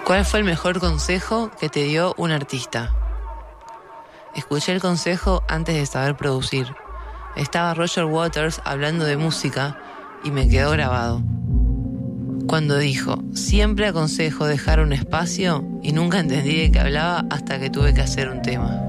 ¿Cuál fue el mejor consejo que te dio un artista? Escuché el consejo antes de saber producir. Estaba Roger Waters hablando de música y me quedó grabado. Cuando dijo, siempre aconsejo dejar un espacio, y nunca entendí de qué hablaba hasta que tuve que hacer un tema.